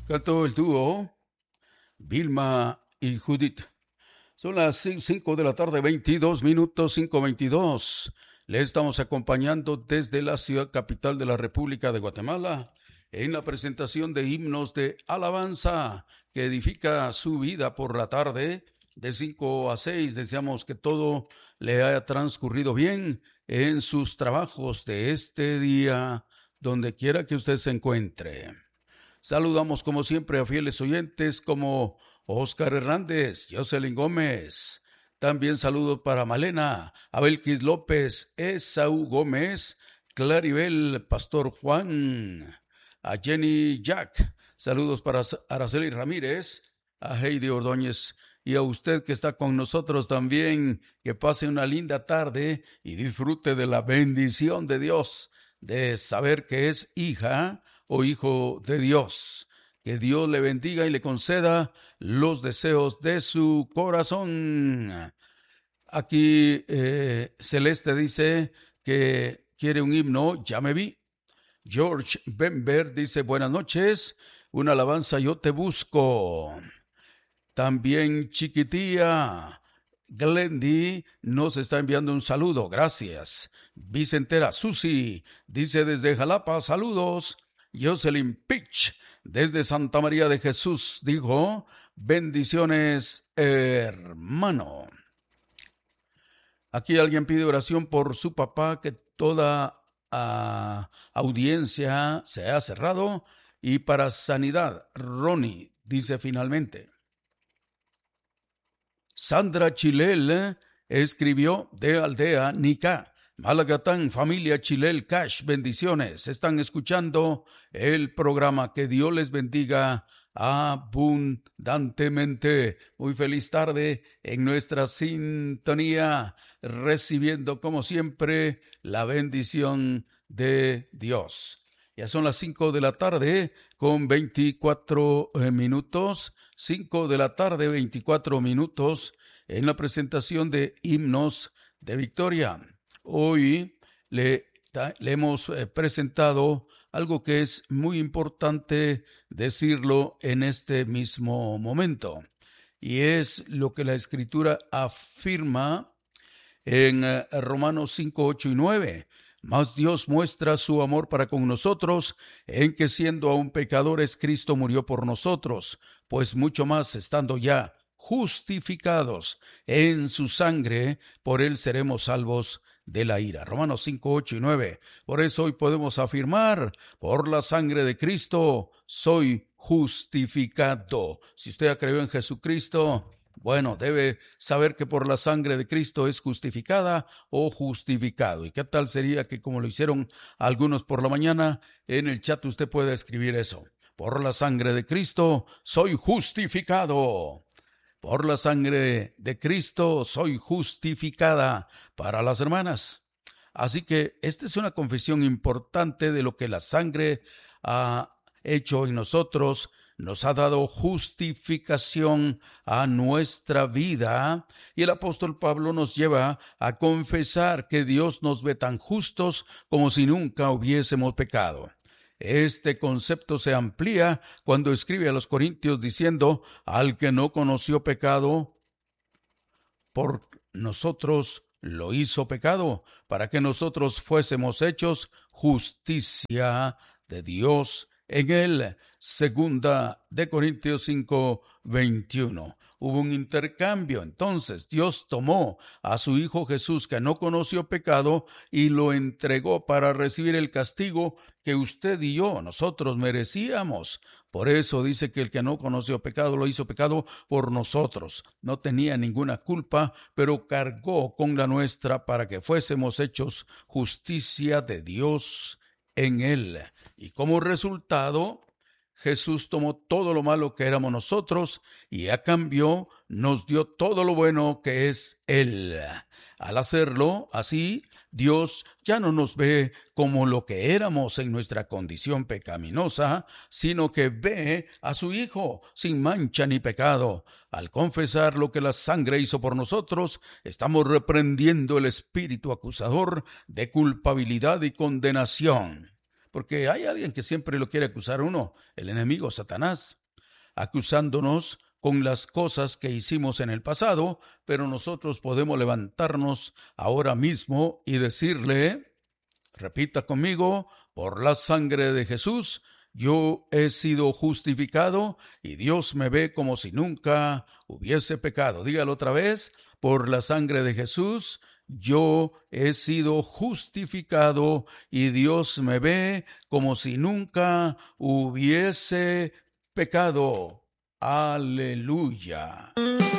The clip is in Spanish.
Cantó el dúo Vilma y Judith. Son las 5 de la tarde, 22 minutos, 5:22. Le estamos acompañando desde la ciudad capital de la República de Guatemala en la presentación de himnos de alabanza que edifica su vida por la tarde de 5 a 6. Deseamos que todo le haya transcurrido bien en sus trabajos de este día, donde quiera que usted se encuentre. Saludamos como siempre a fieles oyentes como Oscar Hernández, Jocelyn Gómez. También saludos para Malena, Abelquis López, Esaú Gómez, Claribel, Pastor Juan, a Jenny Jack. Saludos para Araceli Ramírez, a Heidi Ordóñez y a usted que está con nosotros también. Que pase una linda tarde y disfrute de la bendición de Dios, de saber que es hija o hijo de Dios. Que Dios le bendiga y le conceda los deseos de su corazón. Aquí Celeste dice que quiere un himno, Ya me vi. George Bember dice, buenas noches, una alabanza, Yo te busco. También Chiquitía Glendy nos está enviando un saludo, gracias. Vicentera Susi dice desde Jalapa, saludos. Jocelyn Pitch desde Santa María de Jesús dijo, bendiciones hermano. Aquí alguien pide oración por su papá, que toda audiencia se ha cerrado, y para sanidad. Ronnie dice finalmente. Sandra Chilel escribió de Aldea Nica, Malagatán, familia Chilel Cash, bendiciones. Están escuchando el programa. Que Dios les bendiga abundantemente. Muy feliz tarde en nuestra sintonía, recibiendo como siempre la bendición de Dios. Ya son las 5 de la tarde con 24 minutos. 5 de la tarde, 24 minutos en la presentación de himnos de victoria. Hoy le hemos presentado algo que es muy importante decirlo en este mismo momento, y es lo que la Escritura afirma en Romanos 5, 8 y 9. Mas Dios muestra su amor para con nosotros, en que siendo aún pecadores, Cristo murió por nosotros, pues mucho más estando ya justificados en su sangre, por él seremos salvos de la ira. Romanos 5, 8 y 9. Por eso hoy podemos afirmar, por la sangre de Cristo soy justificado. Si usted ha creído en Jesucristo, bueno, debe saber que por la sangre de Cristo es justificada o justificado. ¿Y qué tal sería que, como lo hicieron algunos por la mañana, en el chat usted pueda escribir eso? Por la sangre de Cristo soy justificado. Por la sangre de Cristo soy justificada, para las hermanas. Así que esta es una confesión importante de lo que la sangre ha hecho en nosotros. Nos ha dado justificación a nuestra vida, y el apóstol Pablo nos lleva a confesar que Dios nos ve tan justos como si nunca hubiésemos pecado. Este concepto se amplía cuando escribe a los Corintios diciendo, al que no conoció pecado, por nosotros lo hizo pecado, para que nosotros fuésemos hechos justicia de Dios en él. Segunda de Corintios 5, 21. Hubo un intercambio. Entonces Dios tomó a su Hijo Jesús, que no conoció pecado, y lo entregó para recibir el castigo que usted y yo, nosotros merecíamos. Por eso dice que el que no conoció pecado lo hizo pecado por nosotros. No tenía ninguna culpa, pero cargó con la nuestra para que fuésemos hechos justicia de Dios en él. Y como resultado, Jesús tomó todo lo malo que éramos nosotros y a cambio nos dio todo lo bueno que es Él. Al hacerlo así, Dios ya no nos ve como lo que éramos en nuestra condición pecaminosa, sino que ve a su Hijo sin mancha ni pecado. Al confesar lo que la sangre hizo por nosotros, estamos reprendiendo el espíritu acusador de culpabilidad y condenación. porque hay alguien que siempre lo quiere acusar a uno, el enemigo Satanás, acusándonos con las cosas que hicimos en el pasado, pero nosotros podemos levantarnos ahora mismo y decirle, repita conmigo, por la sangre de Jesús, yo he sido justificado y Dios me ve como si nunca hubiese pecado. Dígalo otra vez, por la sangre de Jesús, yo he sido justificado y Dios me ve como si nunca hubiese pecado. Aleluya.